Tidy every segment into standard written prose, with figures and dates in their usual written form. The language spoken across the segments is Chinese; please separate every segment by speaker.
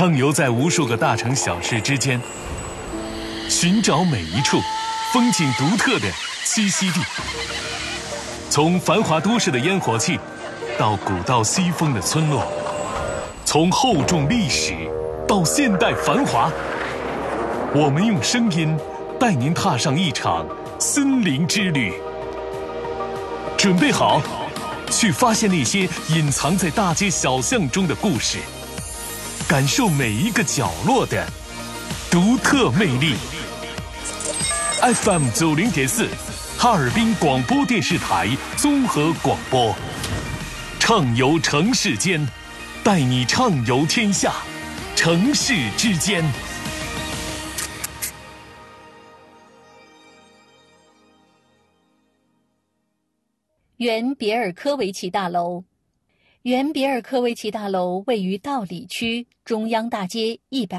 Speaker 1: 畅游在无数个大城小市之间，寻找每一处风景独特的栖息地。从繁华都市的烟火气，到古道西风的村落，从厚重历史到现代繁华，我们用声音带您踏上一场森林之旅。准备好，去发现那些隐藏在大街小巷中的故事，感受每一个角落的独特魅力。FM 90.4，哈尔滨广播电视台综合广播，畅游城市间，带你畅游天下，城市之间。
Speaker 2: 原别尔科维奇大楼。原别尔科维奇大楼位于道里区中央大街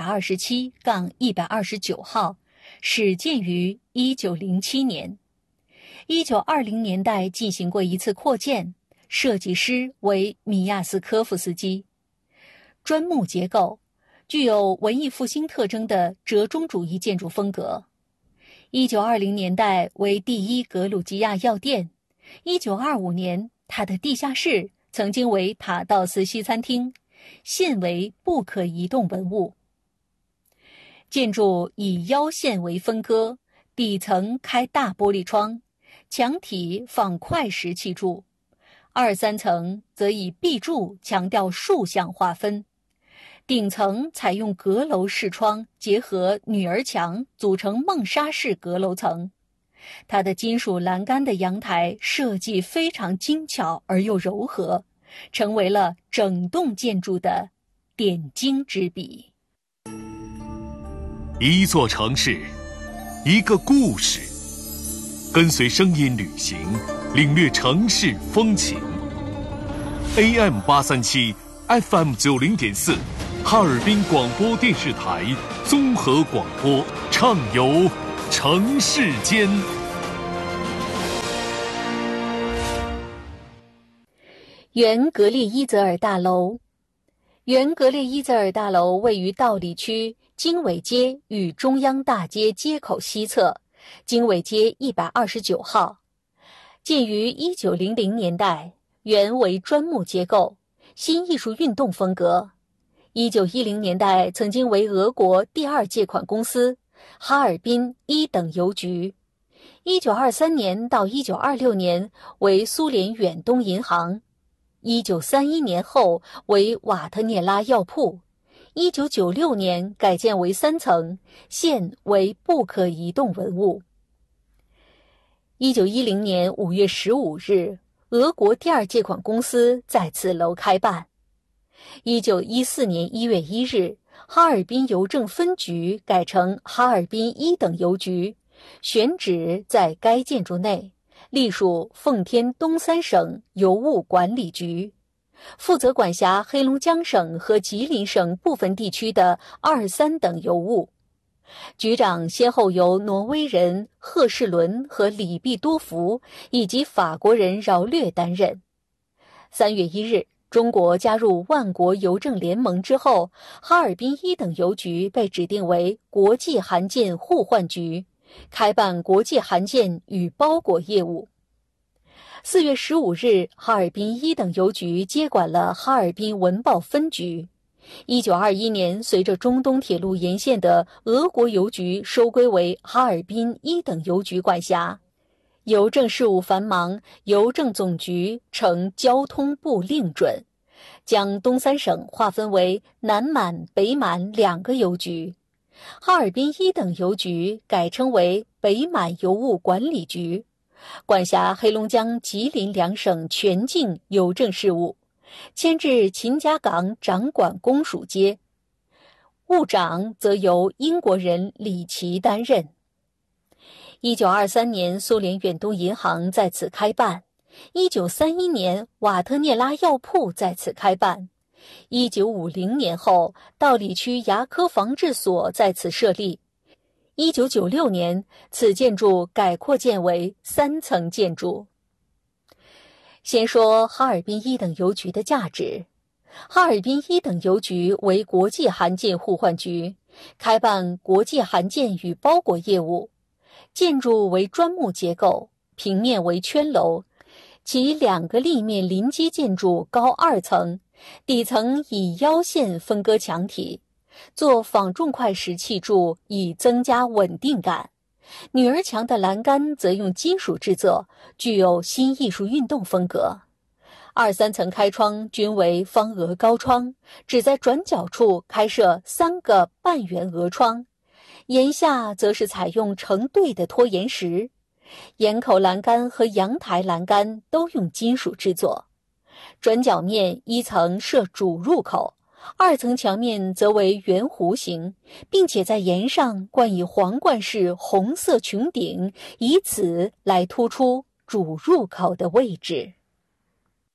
Speaker 2: 127-129号，始建于1907年。1920年代进行过一次扩建，设计师为米亚斯科夫斯基。砖木结构，具有文艺复兴特征的折中主义建筑风格。1920年代为第一格鲁吉亚药店。1925年，它的地下室曾经为塔道斯西餐厅，现为不可移动文物。建筑以腰线为分割，底层开大玻璃窗，墙体放块石砌筑，2、3层则以壁柱强调竖向划分，顶层采用阁楼式窗结合女儿墙组成梦莎式阁楼层。它的金属栏杆的阳台设计非常精巧而又柔和，成为了整栋建筑的点睛之笔。
Speaker 1: 一座城市，一个故事，跟随声音旅行，领略城市风情。AM 837 FM 90.4，哈尔滨广播电视台综合广播，畅游城市间。
Speaker 2: 原格列伊泽尔大楼。原格列伊泽尔大楼位于道里区经纬街与中央大街街口西侧，经纬街129号。建于1900年代，原为砖木结构，新艺术运动风格。1910年代曾经为俄国第2借款公司哈尔滨1等邮局。1923年到1926年为苏联远东银行。1931年后为瓦特涅拉药铺，1996年改建为3层，现为不可移动文物。1910年5月15日，俄国第2借款公司在此楼开办。1914年1月1日，哈尔滨邮政分局改成哈尔滨1等邮局，选址在该建筑内，隶属奉天东三省邮务管理局，负责管辖黑龙江省和吉林省部分地区的2、3等邮务。局长先后由挪威人赫士伦和里毕多福以及法国人饶略担任。3月1日，中国加入万国邮政联盟之后，哈尔滨1等邮局被指定为国际函件互换局，开办国际函件与包裹业务。4月15日，哈尔滨1等邮局接管了哈尔滨文报分局。1921年，随着中东铁路沿线的俄国邮局收归为哈尔滨1等邮局管辖。邮政事务繁忙，邮政总局呈交通部令准，将东三省划分为南满、北满2个邮局。哈尔滨1等邮局改称为北满邮务管理局，管辖黑龙江、吉林2省全境邮政事务，迁至秦家岗掌管公署街，务长则由英国人李奇担任。1923年，苏联远东银行在此开办。1931年，瓦特涅拉药铺在此开办。1950年后，道里区牙科防治所在此设立。1996年，此建筑改扩建为3层建筑。先说哈尔滨1等邮局的价值。 哈尔滨一等邮局为国际函件互换局，开办国际函件与包裹业务。建筑为砖木结构，平面为圈楼，其2个立面临街建筑高2层，底层以腰线分割墙体，做仿重块石砌筑以增加稳定感。女儿墙的栏杆则用金属制作，具有新艺术运动风格。2、3层开窗均为方额高窗，只在转角处开设3个半圆额窗，檐下则是采用成对的拖岩石。檐口栏杆和阳台栏杆都用金属制作。转角面1层设主入口，2层墙面则为圆弧形，并且在檐上冠以皇冠式红色穹顶，以此来突出主入口的位置。